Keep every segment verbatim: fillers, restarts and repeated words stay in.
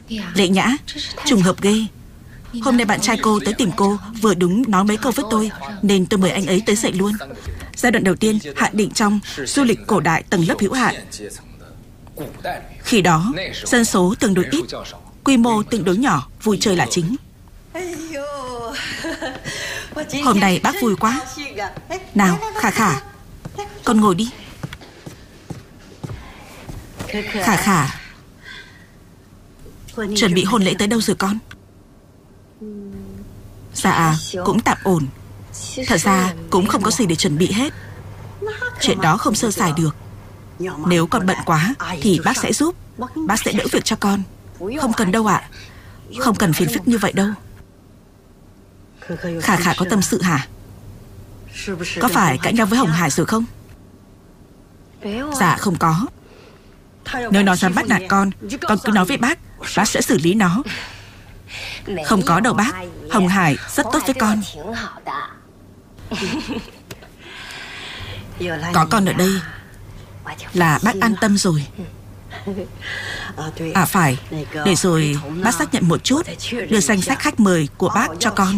Lệ Nhã, trùng hợp ghê. Hôm nay bạn trai cô tới tìm cô, vừa đúng nói mấy câu với tôi, nên tôi mời anh ấy tới dạy luôn. Giai đoạn đầu tiên hạn định trong du lịch cổ đại tầng lớp hữu hạn. Khi đó, dân số tương đối ít, quy mô tương đối nhỏ, vui chơi là chính. Hôm nay bác vui quá. Nào, Khả Khả, con ngồi đi. Khả Khả, chuẩn bị hôn lễ tới đâu rồi con? Dạ, cũng tạm ổn. Thật ra cũng không có gì để chuẩn bị hết. Chuyện đó không sơ sài được. Nếu con bận quá thì bác sẽ giúp. Bác sẽ đỡ việc cho con. Không cần đâu ạ. Không cần phiền phức như vậy đâu. Khả Khả có tâm sự hả? Có phải cãi nhau với Hồng Hải rồi không? Dạ không có. Nếu nó dám bắt nạt con, con cứ nói với bác, bác sẽ xử lý nó. Không có đâu bác. Hồng Hải rất tốt với con. Có con ở đây là bác an tâm rồi. À phải, để rồi bác xác nhận một chút, đưa danh sách khách mời của bác cho con.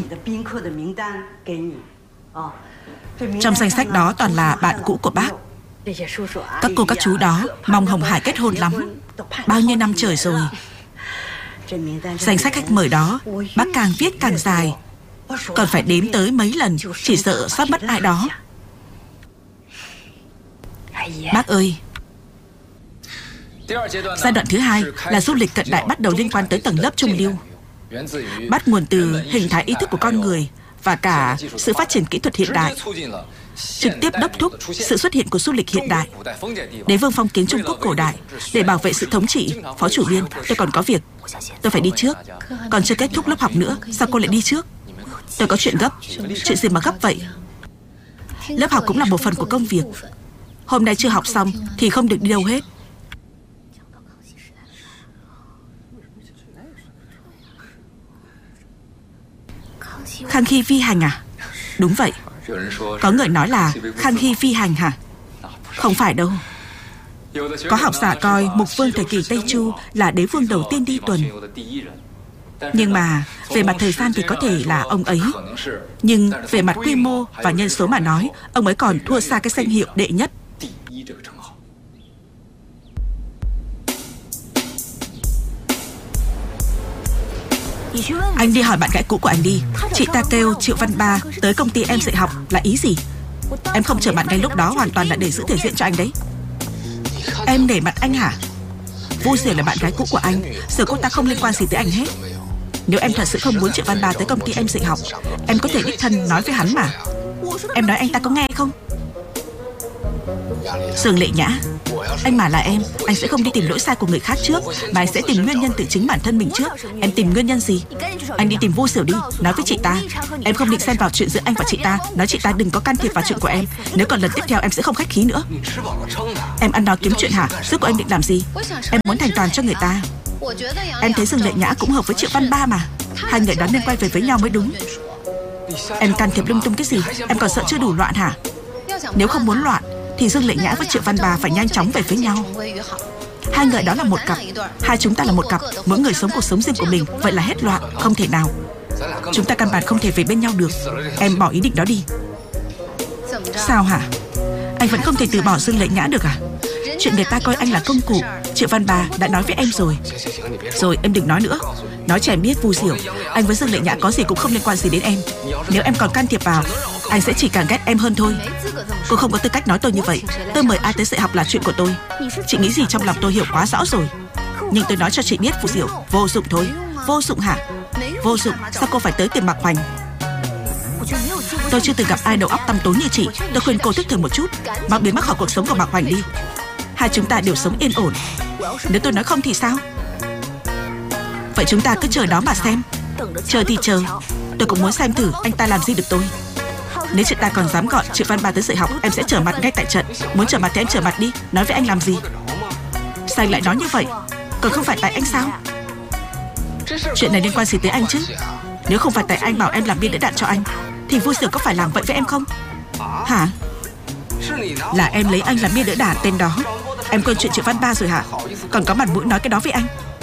Trong danh sách đó toàn là bạn cũ của bác. Các cô các chú đó mong Hồng Hải kết hôn lắm. Bao nhiêu năm trời rồi. Danh sách khách mời đó bác càng viết càng dài, còn phải đếm tới mấy lần, chỉ sợ sót mất ai đó. Bác ơi, giai đoạn thứ hai là du lịch cận đại bắt đầu liên quan tới tầng lớp trung lưu, bắt nguồn từ hình thái ý thức của con người và cả sự phát triển kỹ thuật hiện đại, trực tiếp đốc thúc sự xuất hiện của du lịch hiện đại. Đế vương phong kiến Trung Quốc cổ đại, để bảo vệ sự thống trị, phó chủ biên, tôi còn có việc. Tôi phải đi trước. Còn chưa kết thúc lớp học nữa, sao cô lại đi trước? Tôi có chuyện gấp. Chuyện gì mà gấp vậy? Lớp học cũng là một phần của công việc. Hôm nay chưa học xong thì không được đi đâu hết. Khang Hy phi hành à? Đúng vậy. Có người nói là Khang Hy phi hành hả? Không phải đâu. Có học giả coi Mục Vương thời kỳ Tây Chu là đế vương đầu tiên đi tuần. Nhưng mà về mặt thời gian thì có thể là ông ấy. Nhưng về mặt quy mô và nhân số mà nói, ông ấy còn thua xa cái danh hiệu đệ nhất. Anh đi hỏi bạn gái cũ của anh đi. Chị ta kêu Triệu Văn Ba tới công ty em dạy học là ý gì? Em không chờ bạn ngay lúc đó hoàn toàn là để giữ thể diện cho anh đấy. Em nể mặt anh hả? Vu Diểu là bạn gái cũ của anh, giờ cô ta không liên quan gì tới anh hết. Nếu em thật sự không muốn Triệu Văn Ba tới công ty em dạy học, em có thể đích thân nói với hắn mà. Em nói anh ta có nghe không? Dương Lệ Nhã, anh mà là em, anh sẽ không đi tìm lỗi sai của người khác trước, mà anh sẽ tìm nguyên nhân từ chính bản thân mình trước. Em tìm nguyên nhân gì? Anh đi tìm Vu Diểu đi, nói với chị ta. Em không định xen vào chuyện giữa anh và chị ta, nói chị ta đừng có can thiệp vào chuyện của em. Nếu còn lần tiếp theo em sẽ không khách khí nữa. Em ăn nói kiếm chuyện hả? Sức của em định làm gì? Em muốn thành toàn cho người ta. Em thấy Dương Lệ Nhã cũng hợp với Triệu Văn Ba mà. Hai người đó nên quay về với nhau mới đúng. Em can thiệp lung tung cái gì? Em còn sợ chưa đủ loạn hả? Nếu không muốn loạn thì Dương Lệ Nhã với Triệu Văn Ba phải nhanh chóng về với nhau. Hai người đó là một cặp, hai chúng ta là một cặp, mỗi người sống cuộc sống riêng của mình, vậy là hết loạn, không thể nào. Chúng ta căn bản không thể về bên nhau được. Em bỏ ý định đó đi. Sao hả? Anh vẫn không thể từ bỏ Dương Lệ Nhã được à? Chuyện người ta coi anh là công cụ, Triệu Văn Ba đã nói với em rồi. Rồi em đừng nói nữa. Nói cho em biết Vu Diểu, anh với Dương Lệ Nhã có gì cũng không liên quan gì đến em. Nếu em còn can thiệp vào, anh sẽ chỉ càng ghét em hơn thôi. Cô không có tư cách nói tôi như vậy. Tôi mời ai tới dạy học là chuyện của tôi. Chị nghĩ gì trong lòng tôi hiểu quá rõ rồi. Nhưng tôi nói cho chị biết Vu Diểu, vô dụng thôi. Vô dụng hả? Vô dụng, sao cô phải tới tìm Mạc Hoành? Tôi chưa từng gặp ai đầu óc tăm tối như chị. Tôi khuyên cô thức thời một chút, mau biến mất khỏi cuộc sống của Mạc Hoành đi. Hai chúng ta đều sống yên ổn. Nếu tôi nói không thì sao? Vậy chúng ta cứ chờ đó mà xem. Chờ thì chờ. Tôi cũng muốn xem thử anh ta làm gì được tôi. Nếu chị ta còn dám gọi Triệu Văn Ba tới dạy học, em sẽ trở mặt ngay tại trận. Muốn trở mặt thì em trở mặt đi. Nói với anh làm gì? Sao anh lại nói như vậy? Còn không phải tại anh sao? Chuyện này liên quan gì tới anh chứ? Nếu không phải tại anh bảo em làm bia đỡ đạn cho anh, thì Vu Diểu có phải làm vậy với em không? Hả? Là em lấy anh làm bia đỡ đạn tên đó. Em quên chuyện Triệu Văn Ba rồi hả? Còn có mặt mũi nói cái đó với anh?